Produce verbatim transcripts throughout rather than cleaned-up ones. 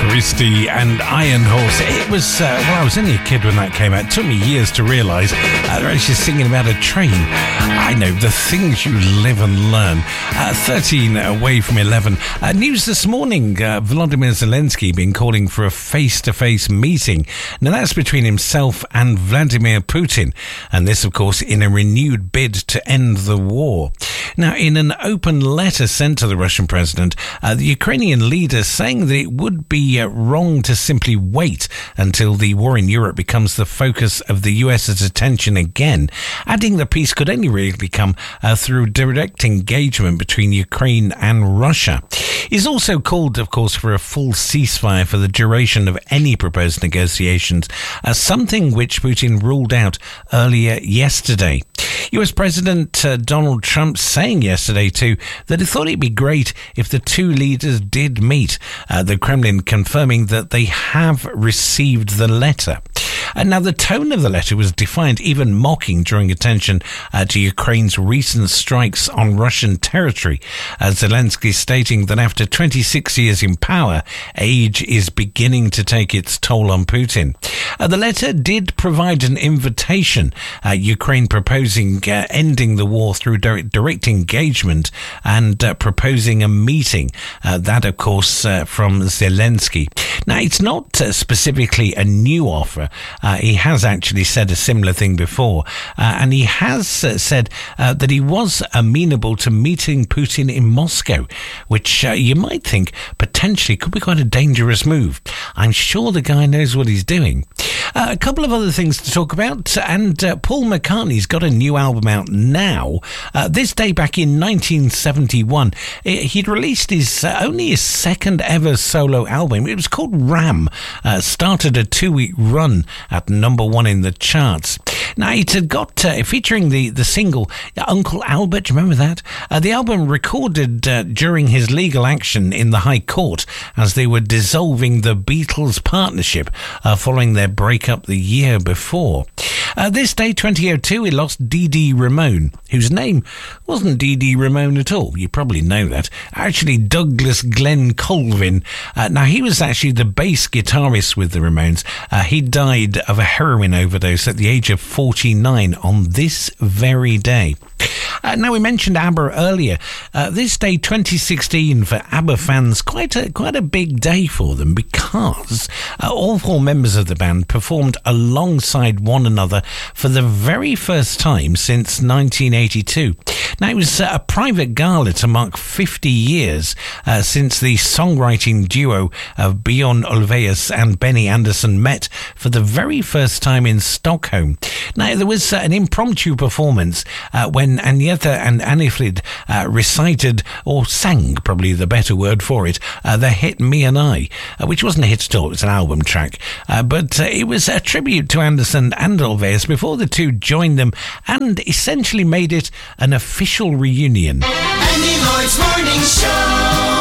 Aristi and Iron Horse. It was, uh, well, I was only a kid when that came out. It took me years to realise uh, they're actually singing about a train. I know, the things you live and learn. Uh, thirteen away from eleven. Uh, news this morning, uh, Volodymyr Zelensky been calling for a face-to-face meeting. Now, that's between himself and Vladimir Putin. And this, of course, in a renewed bid to end the war. Now, in an open letter sent to the Russian president, uh, the Ukrainian leader saying that it would be uh, wrong to simply wait until the war in Europe becomes the focus of the US's attention again, adding the peace could only really come uh, through direct engagement between Ukraine and Russia. He's also called, of course, for a full ceasefire for the duration of any proposed negotiations, uh, something which Putin ruled out earlier yesterday. U S President uh, Donald Trump saying yesterday, too, that he thought it'd be great if the two leaders did meet, uh, the Kremlin confirming that they have received the letter. And now the tone of the letter was defiant, even mocking, drawing attention uh, to Ukraine's recent strikes on Russian territory. Uh, Zelensky stating that after twenty-six years in power, age is beginning to take its toll on Putin. Uh, the letter did provide an invitation, uh, Ukraine proposing uh, ending the war through direct, direct engagement and uh, proposing a meeting. Uh, that, of course, uh, from Zelensky. Now, it's not uh, specifically a new offer. Uh, he has actually said a similar thing before, uh, and he has uh, said uh, that he was amenable to meeting Putin in Moscow, which uh, you might think potentially could be quite a dangerous move. I'm sure the guy knows what he's doing. Uh, a couple of other things to talk about, and uh, Paul McCartney's got a new album out now. Uh, this day back in nineteen seventy-one, he'd released his uh, only his second ever solo album. It was called Ram, uh, started a two-week run at number one in the charts. Now, it had got, uh, featuring the, the single Uncle Albert, do you remember that? Uh, the album recorded uh, during his legal action in the High Court as they were dissolving the Beatles partnership uh, following their breakup the year before. Uh, this day, twenty oh two, he lost Dee Dee Ramone, whose name wasn't Dee Dee Ramone at all. You probably know that. Actually, Douglas Glenn Colvin. Uh, now, he was actually the bass guitarist with the Ramones. Uh, he died of a heroin overdose at the age of forty-nine on this very day. Uh, now, we mentioned ABBA earlier. Uh, this day, twenty sixteen, for ABBA fans, quite a quite a big day for them, because uh, all four members of the band performed alongside one another for the very first time since nineteen eighty-two. Now, it was uh, a private gala to mark fifty years uh, since the songwriting duo of Björn Ulvaeus and Benny Andersson met for the very first time in Stockholm. Now, there was uh, an impromptu performance uh, when Agnetha and Anifrid uh, recited, or sang, probably the better word for it, uh, the hit Me and I, uh, which wasn't a hit at all, it was an album track. Uh, but uh, it was a tribute to Andersson and Ulvaeus before the two joined them and essentially made it an official reunion. Andy Lloyd's Morning Show.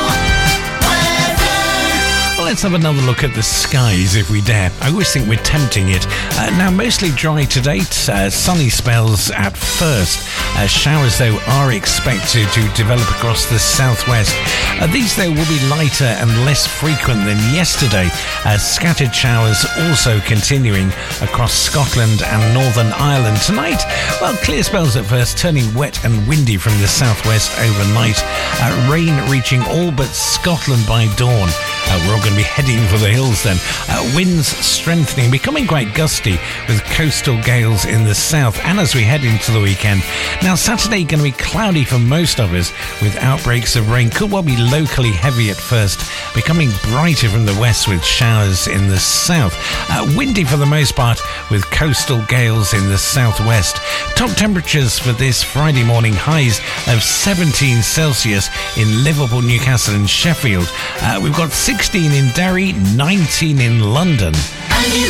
Let's have another look at the skies if we dare. I always think we're tempting it. Uh, now, mostly dry to date, uh, sunny spells at first. Uh, showers, though, are expected to develop across the southwest. Uh, these, though, will be lighter and less frequent than yesterday, as scattered showers also continuing across Scotland and Northern Ireland. Tonight, well, clear spells at first, turning wet and windy from the southwest overnight. Uh, rain reaching all but Scotland by dawn. Uh, we're all going to be heading for the hills then. Uh, winds strengthening, becoming quite gusty with coastal gales in the south and as we head into the weekend. Now, Saturday going to be cloudy for most of us with outbreaks of rain. Could well be locally heavy at first, becoming brighter from the west with showers in the south. Uh, windy for the most part with coastal gales in the southwest. Top temperatures for this Friday morning, highs of seventeen Celsius in Liverpool, Newcastle and Sheffield. Uh, we've got sixteen in Derry, nineteen in London.